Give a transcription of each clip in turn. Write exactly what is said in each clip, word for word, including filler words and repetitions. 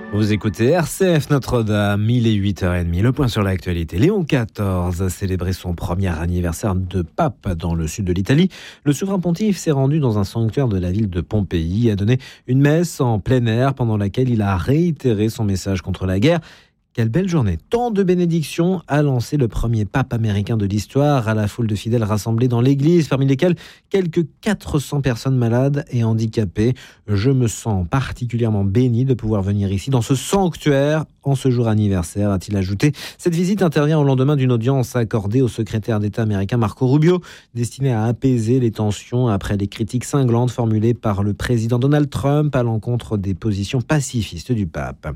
Vous écoutez R C F Notre-Dame, il est huit heures trente, le point sur l'actualité. Léon quatorze a célébré son premier anniversaire de pape dans le sud de l'Italie. Le souverain pontife s'est rendu dans un sanctuaire de la ville de Pompéi et a donné une messe en plein air pendant laquelle il a réitéré son message contre la guerre. Quelle belle journée! Tant de bénédictions a lancé le premier pape américain de l'histoire à la foule de fidèles rassemblés dans l'église, parmi lesquels quelques quatre cents personnes malades et handicapées. Je me sens particulièrement béni de pouvoir venir ici dans ce sanctuaire en ce jour anniversaire, a-t-il ajouté. Cette visite intervient au lendemain d'une audience accordée au secrétaire d'État américain Marco Rubio, destinée à apaiser les tensions après les critiques cinglantes formulées par le président Donald Trump à l'encontre des positions pacifistes du pape.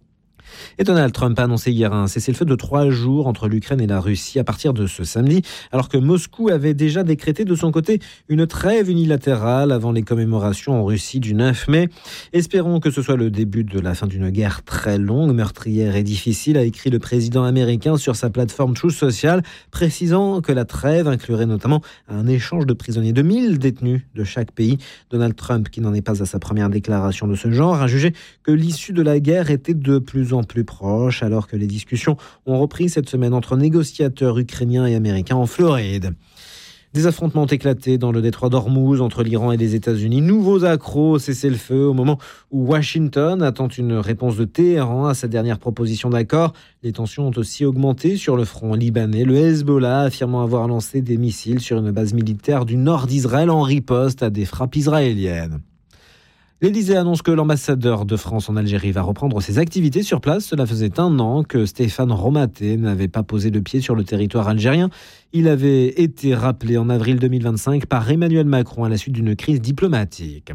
Et Donald Trump a annoncé hier un cessez-le-feu de trois jours entre l'Ukraine et la Russie à partir de ce samedi, alors que Moscou avait déjà décrété de son côté une trêve unilatérale avant les commémorations en Russie du neuf mai. Espérons que ce soit le début de la fin d'une guerre très longue, meurtrière et difficile, a écrit le président américain sur sa plateforme Truth Social, précisant que la trêve inclurait notamment un échange de prisonniers de mille détenus de chaque pays. Donald Trump, qui n'en est pas à sa première déclaration de ce genre, a jugé que l'issue de la guerre était de plus en plus proche, alors que les discussions ont repris cette semaine entre négociateurs ukrainiens et américains en Floride. Des affrontements ont éclaté dans le détroit d'Ormuz entre l'Iran et les États-Unis. Nouveaux accros au cessez-le-feu au moment où Washington attend une réponse de Téhéran à sa dernière proposition d'accord. Les tensions ont aussi augmenté sur le front libanais, le Hezbollah affirmant avoir lancé des missiles sur une base militaire du nord d'Israël en riposte à des frappes israéliennes. L'Élysée annonce que l'ambassadeur de France en Algérie va reprendre ses activités sur place. Cela faisait un an que Stéphane Romaté n'avait pas posé le pied sur le territoire algérien. Il avait été rappelé en avril deux mille vingt-cinq par Emmanuel Macron à la suite d'une crise diplomatique.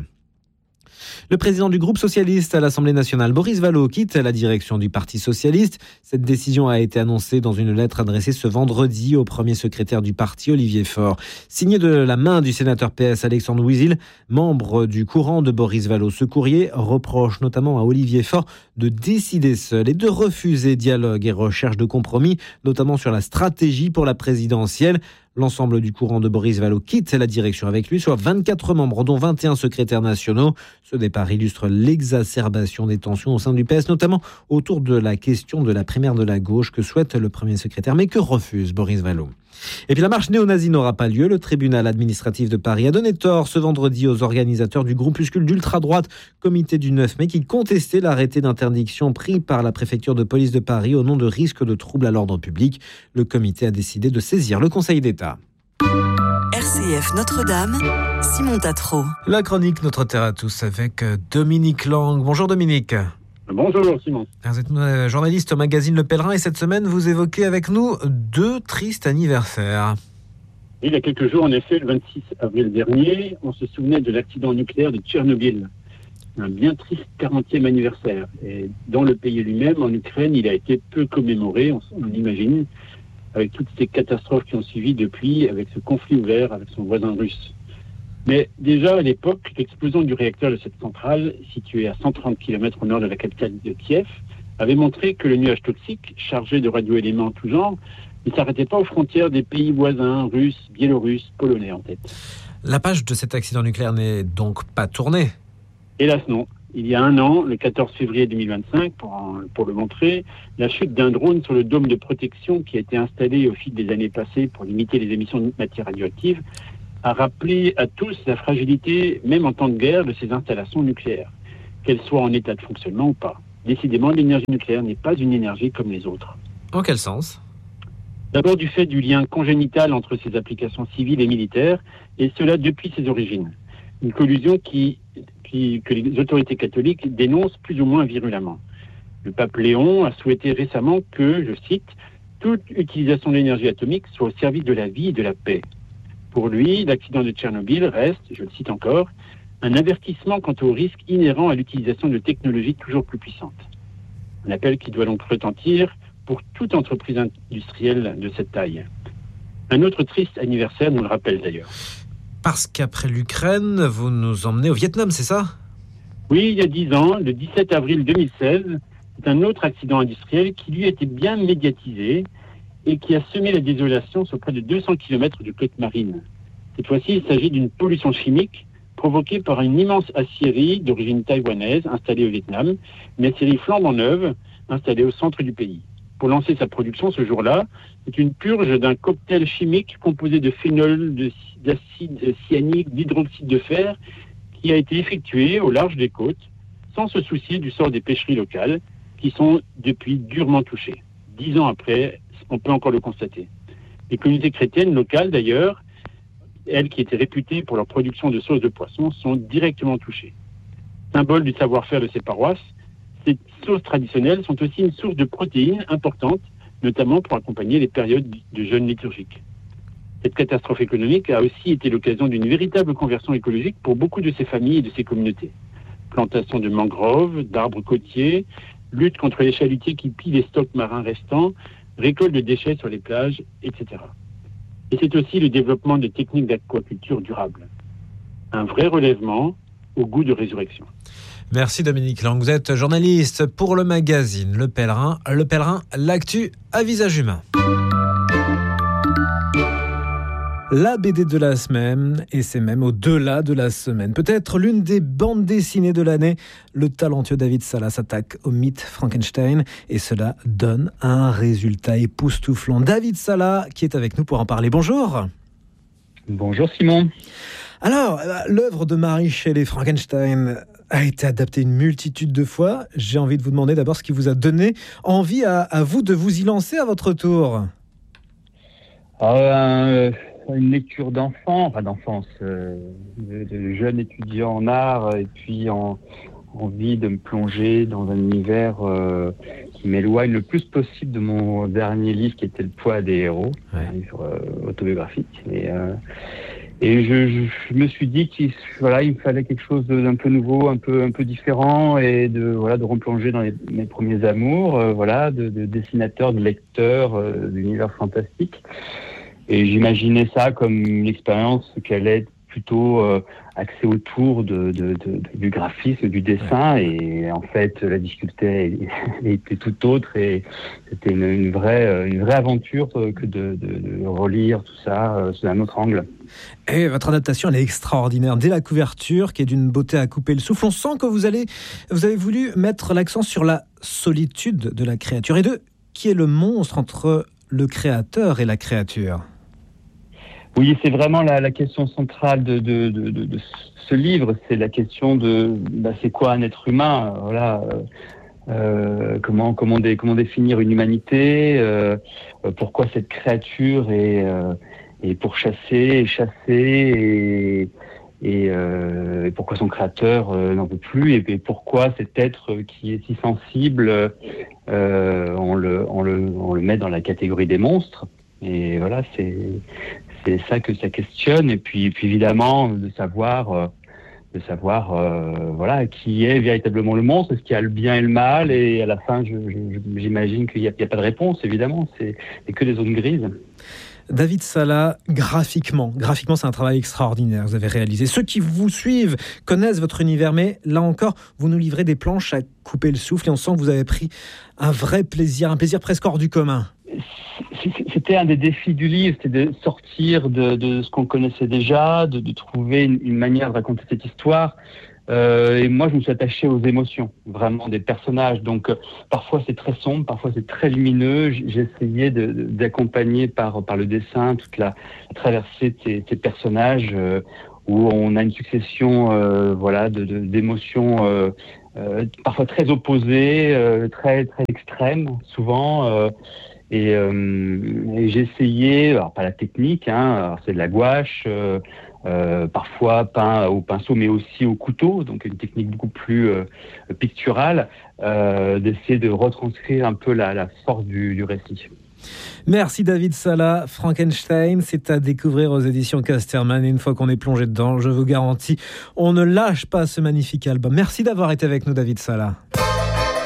Le président du groupe socialiste à l'Assemblée nationale, Boris Vallaud, quitte la direction du Parti socialiste. Cette décision a été annoncée dans une lettre adressée ce vendredi au premier secrétaire du parti, Olivier Faure. Signée de la main du sénateur P S Alexandre Ouizil, membre du courant de Boris Vallaud. Ce courrier reproche notamment à Olivier Faure de décider seul et de refuser dialogue et recherche de compromis, notamment sur la stratégie pour la présidentielle. L'ensemble du courant de Boris Vallaud quitte la direction avec lui, soit vingt-quatre membres, dont vingt et un secrétaires nationaux. Ce départ illustre l'exacerbation des tensions au sein du P S, notamment autour de la question de la primaire de la gauche que souhaite le premier secrétaire, mais que refuse Boris Vallaud. Et puis la marche néo-nazie n'aura pas lieu. Le tribunal administratif de Paris a donné tort ce vendredi aux organisateurs du groupuscule d'ultra-droite Comité du neuf mai qui contestait l'arrêté d'interdiction pris par la préfecture de police de Paris au nom de risques de troubles à l'ordre public. Le comité a décidé de saisir le Conseil d'État. R C F Notre-Dame, Simon Tatro. La chronique Notre Terre à tous avec Dominique Lang. Bonjour Dominique. Bonjour Simon. Vous êtes journaliste au magazine Le Pèlerin et cette semaine vous évoquez avec nous deux tristes anniversaires. Il y a quelques jours, en effet, le vingt-six avril dernier, on se souvenait de l'accident nucléaire de Tchernobyl. Un bien triste quarantième anniversaire. Et dans le pays lui-même, en Ukraine, il a été peu commémoré, on, on imagine, avec toutes ces catastrophes qui ont suivi depuis, avec ce conflit ouvert avec son voisin russe. Mais déjà, à l'époque, l'explosion du réacteur de cette centrale, située à cent trente kilomètres au nord de la capitale de Kiev, avait montré que le nuage toxique, chargé de radioéléments en tout genre, ne s'arrêtait pas aux frontières des pays voisins, russes, biélorusses, polonais en tête. La page de cet accident nucléaire n'est donc pas tournée ? Hélas non. Il y a un an, le quatorze février deux mille vingt-cinq, pour, en, pour le montrer, la chute d'un drone sur le dôme de protection qui a été installé au fil des années passées pour limiter les émissions de matières radioactives a rappelé à tous la fragilité, même en temps de guerre, de ces installations nucléaires, qu'elles soient en état de fonctionnement ou pas. Décidément, l'énergie nucléaire n'est pas une énergie comme les autres. En quel sens ? D'abord du fait du lien congénital entre ses applications civiles et militaires, et cela depuis ses origines. Une collusion qui, qui, que les autorités catholiques dénoncent plus ou moins virulemment. Le pape Léon a souhaité récemment que, je cite, « toute utilisation de l'énergie atomique soit au service de la vie et de la paix ». Pour lui, l'accident de Tchernobyl reste, je le cite encore, un avertissement quant aux risques inhérents à l'utilisation de technologies toujours plus puissantes. Un appel qui doit donc retentir pour toute entreprise industrielle de cette taille. Un autre triste anniversaire nous le rappelle d'ailleurs. Parce qu'après l'Ukraine, vous nous emmenez au Vietnam, c'est ça ? Oui, il y a dix ans, le dix-sept avril deux mille seize, c'est un autre accident industriel qui lui a été bien médiatisé et qui a semé la désolation sur près de deux cents kilomètres de côte marine. Cette fois-ci, il s'agit d'une pollution chimique provoquée par une immense aciérie d'origine taïwanaise installée au Vietnam, une aciérie flambant neuve installée au centre du pays. Pour lancer sa production ce jour-là, c'est une purge d'un cocktail chimique composé de phénol, de, d'acide cyanique, d'hydroxyde de fer, qui a été effectuée au large des côtes, sans se soucier du sort des pêcheries locales, qui sont depuis durement touchées. Dix ans après, on peut encore le constater. Les communautés chrétiennes locales, d'ailleurs, elles qui étaient réputées pour leur production de sauce de poisson, sont directement touchées. Symbole du savoir-faire de ces paroisses, ces sauces traditionnelles sont aussi une source de protéines importante, notamment pour accompagner les périodes de jeûne liturgique. Cette catastrophe économique a aussi été l'occasion d'une véritable conversion écologique pour beaucoup de ces familles et de ces communautés. Plantation de mangroves, d'arbres côtiers, lutte contre les chalutiers qui pillent les stocks marins restants, récolte de déchets sur les plages, et cetera. Et c'est aussi le développement de techniques d'aquaculture durable. Un vrai relèvement au goût de résurrection. Merci Dominique Lang, vous êtes journaliste pour le magazine Le Pèlerin. Le Pèlerin, l'actu à visage humain. La B D de la semaine, et c'est même au-delà de la semaine. Peut-être l'une des bandes dessinées de l'année. Le talentueux David Sala s'attaque au mythe Frankenstein et cela donne un résultat époustouflant. David Sala qui est avec nous pour en parler. Bonjour. Bonjour Simon. Alors, l'œuvre de Mary Shelley, Frankenstein, a été adaptée une multitude de fois. J'ai envie de vous demander d'abord ce qui vous a donné envie à, à vous de vous y lancer à votre tour. Euh, une lecture d'enfant, enfin d'enfance, euh, de, de jeune étudiant en art, et puis en, envie de me plonger dans un univers euh, qui m'éloigne le plus possible de mon dernier livre qui était Le poids des héros, ouais. Un livre euh, autobiographique. Et, euh, et je, je, je me suis dit qu'il voilà, il me fallait quelque chose d'un peu nouveau, un peu, un peu différent, et de, voilà, de replonger dans les, mes premiers amours, euh, voilà, de, de dessinateur, de lecteur euh, d'univers fantastique. Et j'imaginais ça comme une expérience qui allait être plutôt euh, axée autour de, de, de, de, du graphisme, du dessin. Ouais. Et en fait, la difficulté était tout autre. Et c'était une, une, vraie, une vraie aventure que de, de, de relire tout ça euh, sous un autre angle. Et votre adaptation, elle est extraordinaire. Dès la couverture, qui est d'une beauté à couper le souffle, on sent que vous, allez, vous avez voulu mettre l'accent sur la solitude de la créature. Et de qui est le monstre entre le créateur et la créature? Oui, c'est vraiment la, la question centrale de, de, de, de, de ce livre. C'est la question de bah, c'est quoi un être humain? Voilà, euh, euh, comment comment, dé, comment définir une humanité? euh, Pourquoi cette créature est, euh, est pourchassée, et chassée, et, et, euh, et pourquoi son créateur euh, n'en veut plus? Et, et pourquoi cet être qui est si sensible, euh, on le on le on le met dans la catégorie des monstres? Et voilà, c'est c'est ça que ça questionne. Et puis, puis évidemment, de savoir, euh, de savoir, euh, voilà, qui est véritablement le monstre, est-ce qu'il y a le bien et le mal. Et à la fin, je, je, j'imagine qu'il n'y a, il y a pas de réponse. Évidemment, c'est, c'est que des zones grises. David Sala, graphiquement, graphiquement, c'est un travail extraordinaire. Vous avez réalisé. Ceux qui vous suivent connaissent votre univers, mais là encore, vous nous livrez des planches à couper le souffle, et on sent que vous avez pris un vrai plaisir, un plaisir presque hors du commun. C'était un des défis du livre, c'était de sortir de, de ce qu'on connaissait déjà, de, de trouver une, une manière de raconter cette histoire. Euh, et moi, je me suis attaché aux émotions, vraiment, des personnages. Donc, euh, parfois, c'est très sombre, parfois, c'est très lumineux. J'ai essayé de, de, d'accompagner par, par le dessin toute la, la traversée de ces, ces personnages euh, où on a une succession euh, voilà, de, de, d'émotions euh, euh, parfois très opposées, euh, très, très extrêmes, souvent. Euh, Et, euh, et j'ai essayé, alors pas la technique, hein, alors c'est de la gouache, euh, euh, parfois peint au pinceau, mais aussi au couteau, donc une technique beaucoup plus euh, picturale, euh, d'essayer de retranscrire un peu la, la force du, du récit. Merci David Sala. Frankenstein, c'est à découvrir aux éditions Casterman. Et une fois qu'on est plongé dedans, je vous garantis, on ne lâche pas ce magnifique album. Merci d'avoir été avec nous, David Sala.